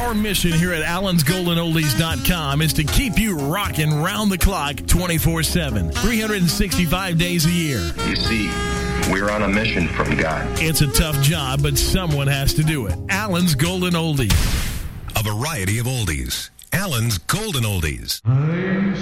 Our mission here at allensgoldenoldies.com is to keep you rocking round the clock 24/7, 365 days a year. You see, we're on a mission from God. It's a tough job, but someone has to do it. Allen's Golden Oldies. A variety of oldies. Allen's Golden Oldies. I'm